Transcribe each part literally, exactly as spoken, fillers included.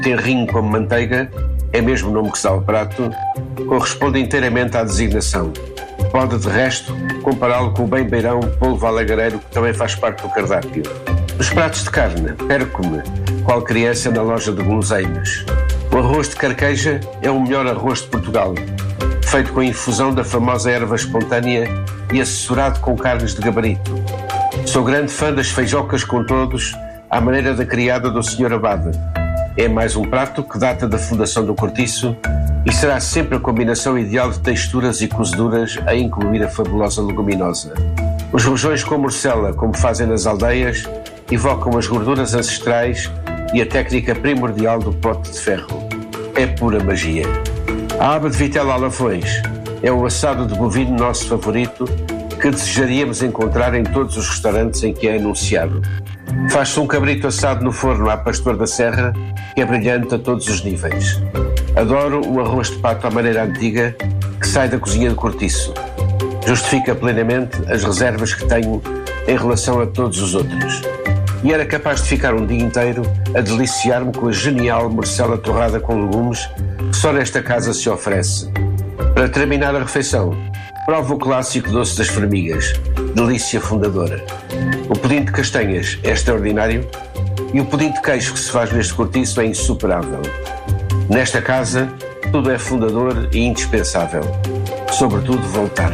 tenrinho como manteiga, é mesmo o nome que se dá ao prato, corresponde inteiramente à designação. Pode, de resto, compará-lo com o bem beirão polvo alagareiro, que também faz parte do cardápio. Os pratos de carne, perco-me, qual criança na loja de guloseimas. O arroz de carqueja é o melhor arroz de Portugal, feito com a infusão da famosa erva espontânea e assessorado com carnes de gabarito. Sou grande fã das feijocas com todos, à maneira da criada do senhor Abade. É mais um prato que data da fundação do cortiço e será sempre a combinação ideal de texturas e cozeduras a incluir a fabulosa leguminosa. Os rojões com morcela, como fazem nas aldeias, evocam as gorduras ancestrais e a técnica primordial do pote de ferro. É pura magia. A aba de vitela a lavões é o assado de bovino nosso favorito que desejaríamos encontrar em todos os restaurantes em que é anunciado. Faz-se um cabrito assado no forno à Pastor da Serra, que é brilhante a todos os níveis. Adoro o arroz de pato à maneira antiga, que sai da cozinha de cortiço. Justifica plenamente as reservas que tenho em relação a todos os outros. E era capaz de ficar um dia inteiro a deliciar-me com a genial morcela torrada com legumes que só nesta casa se oferece. Para terminar a refeição, provo o clássico doce das formigas, delícia fundadora. O pudim de castanhas é extraordinário e o pudim de queijo que se faz neste cortiço é insuperável. Nesta casa, tudo é fundador e indispensável. Sobretudo, voltar.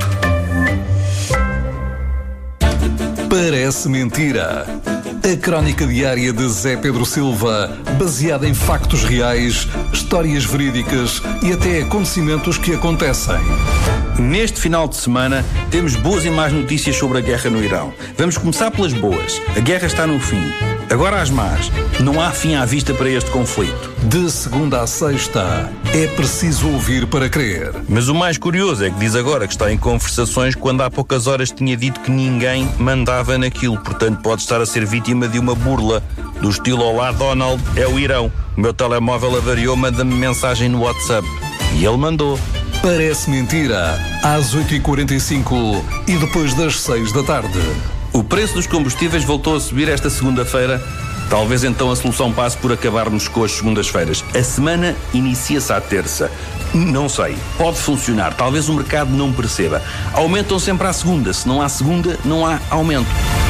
Parece mentira. A crónica diária de Zé Pedro Silva, baseada em factos reais, histórias verídicas e até acontecimentos que acontecem. Neste final de semana temos boas e más notícias sobre a guerra no Irão. Vamos começar pelas boas. A guerra está no fim. Agora as más. Não há fim à vista para este conflito. De segunda a sexta, é preciso ouvir para crer. Mas o mais curioso é que diz agora que está em conversações quando há poucas horas tinha dito que ninguém mandava naquilo. Portanto, pode estar a ser vítima de uma burla. Do estilo Olá Donald, é o Irão. O meu telemóvel avariou, manda-me mensagem no WhatsApp. E ele mandou. Parece mentira. Às oito e quarenta e cinco e depois das seis da tarde. O preço dos combustíveis voltou a subir esta segunda-feira. Talvez então a solução passe por acabarmos com as segundas-feiras. A semana inicia-se à terça. Não sei. Pode funcionar. Talvez o mercado não perceba. Aumentam sempre à segunda. Se não há segunda, não há aumento.